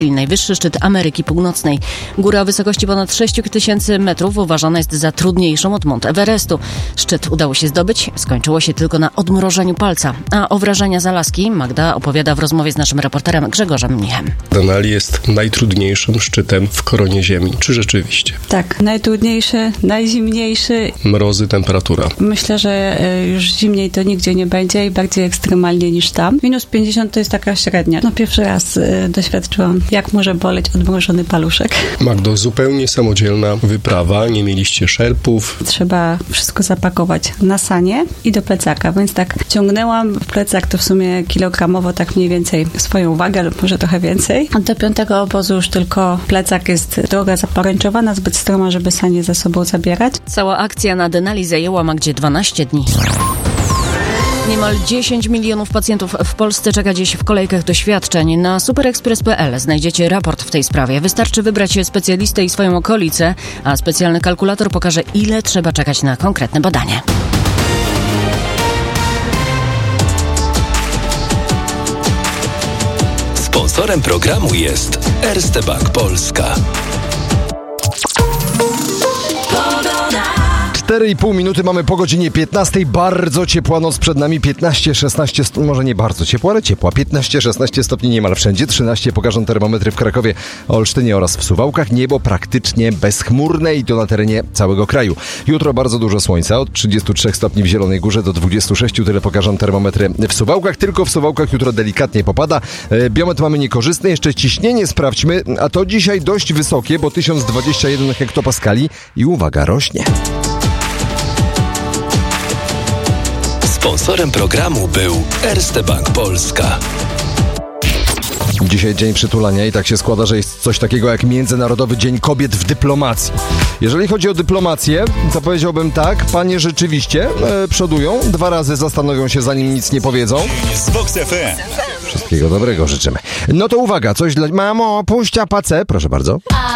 Najwyższy szczyt Ameryki Północnej. Góra o wysokości ponad 6000 metrów uważana jest za trudniejszą od Mount Everestu. Szczyt udało się zdobyć, skończyło się tylko na odmrożeniu palca. A o wrażenia z Alaski Magda opowiada w rozmowie z naszym reporterem Grzegorzem Mnichem. Denali jest najtrudniejszym szczytem w koronie Ziemi. Czy rzeczywiście? Tak, najtrudniejszy, najzimniejszy. Mrozy, temperatura. Myślę, że już zimniej to nigdzie nie będzie i bardziej ekstremalnie niż tam. -50 to jest taka średnia. No pierwszy raz doświadczyłam, jak może boleć odmrożony paluszek. Magdo, zupełnie samodzielna wyprawa, nie mieliście szerpów. Trzeba wszystko zapakować na sanie i do plecaka, więc tak ciągnęłam w plecak to w sumie kilogramowo tak mniej więcej swoją wagę lub może trochę więcej. A do 5. obozu już tylko plecak jest droga zaporęczowana, zbyt stroma, żeby sanie ze sobą zabierać. Cała akcja na Denali zajęła Magdzie 12 dni. Niemal 10 milionów pacjentów w Polsce czeka dziś w kolejkach do świadczeń. Na superexpress.pl znajdziecie raport w tej sprawie. Wystarczy wybrać specjalistę i swoją okolicę, a specjalny kalkulator pokaże, ile trzeba czekać na konkretne badanie. Sponsorem programu jest Erste Bank Polska. 4,5 minuty mamy po godzinie 15. Bardzo ciepła noc przed nami. 15-16, może nie bardzo ciepła, ale ciepła. 15-16 stopni niemal wszędzie. 13 pokażą termometry w Krakowie, Olsztynie oraz w Suwałkach. Niebo praktycznie bezchmurne i to na terenie całego kraju. Jutro bardzo dużo słońca. Od 33 stopni w Zielonej Górze do 26. Tyle pokażą termometry w Suwałkach. Tylko w Suwałkach jutro delikatnie popada. Biometr mamy niekorzystny. Jeszcze ciśnienie sprawdźmy. A to dzisiaj dość wysokie, bo 1021 hektopaskali i uwaga, rośnie. Sponsorem programu był Erste Bank Polska. Dzisiaj dzień przytulania i tak się składa, że jest coś takiego jak Międzynarodowy Dzień Kobiet w Dyplomacji. Jeżeli chodzi o dyplomację, to powiedziałbym tak, panie rzeczywiście przodują, 2 razy zastanowią się, zanim nic nie powiedzą. Wszystkiego dobrego życzymy. No to uwaga, coś dla... Mamo, puść apacę, proszę bardzo.